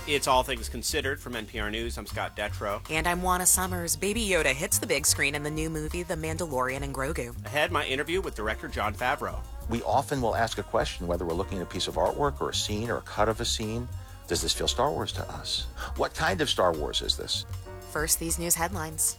It's All Things Considered from NPR News. I'm Scott Detrow. And I'm Juana Summers. Baby Yoda hits the big screen in the new movie The Mandalorian and Grogu. Ahead, my interview with director Jon Favreau. We often will ask a question, whether we're looking at a piece of artwork or a scene or a cut of a scene. Does this feel Star Wars to us? What kind of Star Wars is this? First, these news headlines.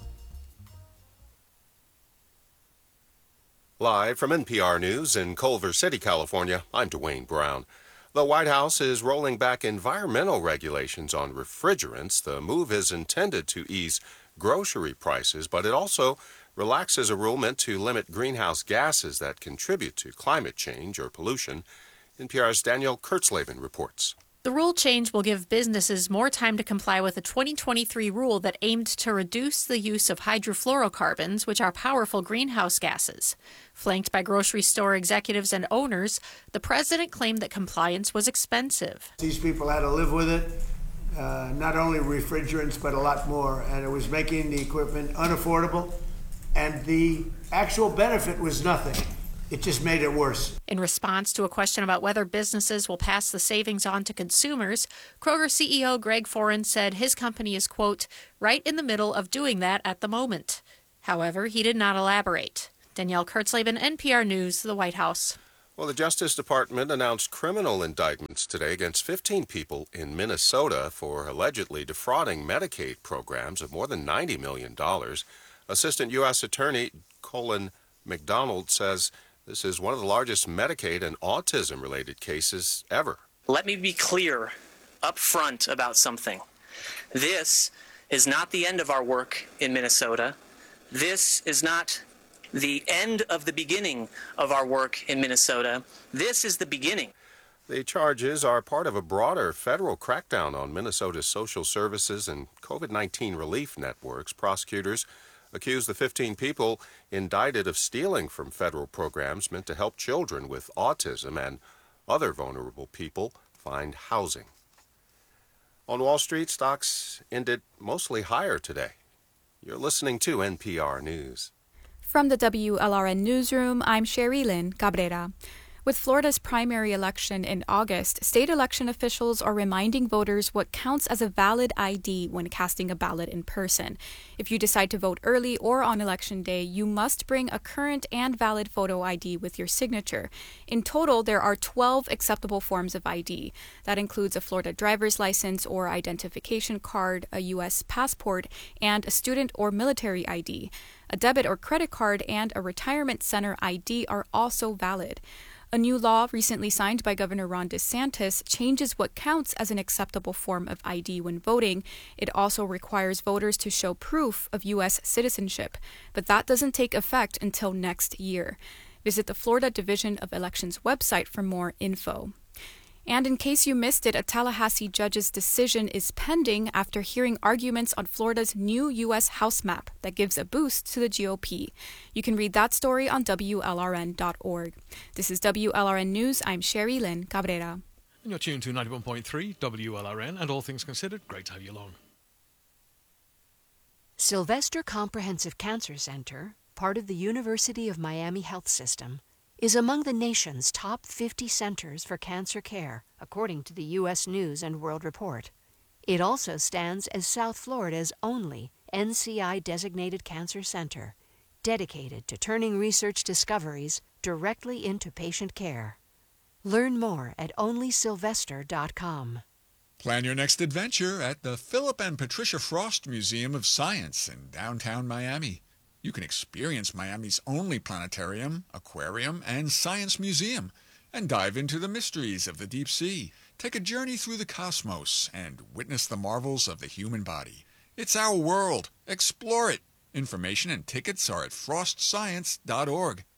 Live from NPR News in Culver City, California, I'm Dwayne Brown. The White House is rolling back environmental regulations on refrigerants. The move is intended to ease grocery prices, but it also relaxes a rule meant to limit greenhouse gases that contribute to climate change or pollution. NPR's Danielle Kurtzleben reports. The rule change will give businesses more time to comply with a 2023 rule that aimed to reduce the use of hydrofluorocarbons, which are powerful greenhouse gases. Flanked by grocery store executives and owners, the president claimed that compliance was expensive. These people had to live with it, not only refrigerants, but a lot more, and it was making the equipment unaffordable, and the actual benefit was nothing. It just made it worse. In response to a question about whether businesses will pass the savings on to consumers, Kroger CEO Greg Foran said his company is, quote, right in the middle of doing that at the moment. However, he did not elaborate. Danielle Kurtzleben, NPR News, the White House. Well, the Justice Department announced criminal indictments today against 15 people in Minnesota for allegedly defrauding Medicaid programs of more than $90 million. Assistant U.S. Attorney Colin McDonald says this is one of the largest Medicaid and autism-related cases ever. Let me be clear up front about something. This is not the end of our work in Minnesota. This is not the end of the beginning of our work in Minnesota. This is the beginning. The charges are part of a broader federal crackdown on Minnesota's social services and COVID-19 relief networks. Prosecutors accused the 15 people indicted of stealing from federal programs meant to help children with autism and other vulnerable people find housing. On Wall Street, stocks ended mostly higher today. You're listening to NPR News. From the WLRN Newsroom, I'm Sherry Lynn Cabrera. With Florida's primary election in August, state election officials are reminding voters what counts as a valid ID when casting a ballot in person. If you decide to vote early or on Election Day, you must bring a current and valid photo ID with your signature. In total, there are 12 acceptable forms of ID. That includes a Florida driver's license or identification card, a U.S. passport, and a student or military ID. A debit or credit card and a retirement center ID are also valid. A new law recently signed by Governor Ron DeSantis changes what counts as an acceptable form of ID when voting. It also requires voters to show proof of U.S. citizenship, but that doesn't take effect until next year. Visit the Florida Division of Elections website for more info. And in case you missed it, a Tallahassee judge's decision is pending after hearing arguments on Florida's new U.S. House map that gives a boost to the GOP. You can read that story on WLRN.org. This is WLRN News. I'm Sherry Lynn Cabrera. And you're tuned to 91.3 WLRN and All Things Considered. Great to have you along. Sylvester Comprehensive Cancer Center, part of the University of Miami Health System, is among the nation's top 50 centers for cancer care, according to the U.S. News and World Report. It also stands as South Florida's only NCI-designated cancer center, dedicated to turning research discoveries directly into patient care. Learn more at onlysylvester.com. Plan your next adventure at the Philip and Patricia Frost Museum of Science in downtown Miami. You can experience Miami's only planetarium, aquarium, and science museum, and dive into the mysteries of the deep sea. Take a journey through the cosmos and witness the marvels of the human body. It's our world. Explore it. Information and tickets are at frostscience.org.